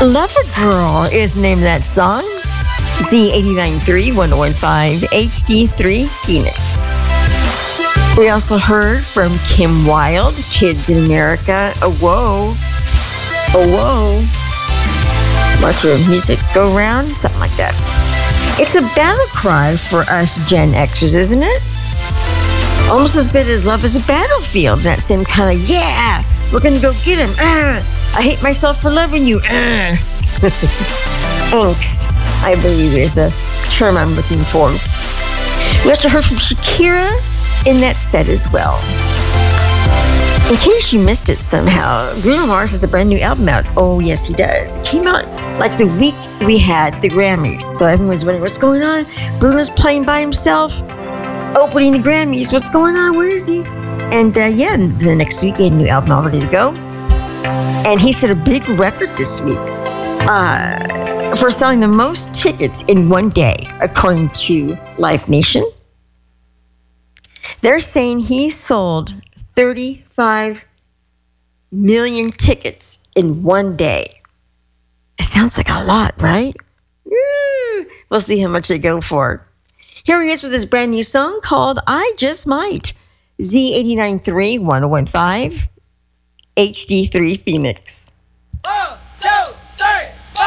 Lover Girl is the name of that song. Z89.3, 1015, HD3 Phoenix. We also heard from Kim Wilde, Kids in America, Oh Whoa, Oh Whoa. Watch your music go round, something like that. It's a battle cry for us Gen Xers, isn't it? Almost as good as Love is a Battlefield. That same kind of, yeah, we're going to go get him. I hate myself for loving you. Angst, I believe, is the term I'm looking for. We also heard from Shakira in that set as well. In case you missed it somehow, Bruno Mars has a brand new album out. Oh, yes, he does. It came out like the week we had the Grammys. So everyone's wondering, what's going on? Bruno's playing by himself, opening the Grammys. What's going on? Where is he? And the next week he had a new album all ready to go. And he set a big record this week for selling the most tickets in one day, according to Live Nation. They're saying he sold 35 million tickets in one day. It sounds like a lot, right? We'll see how much they go for. Here he is with his brand new song called I Just Might. Z89.3, 1015, HD3 Phoenix.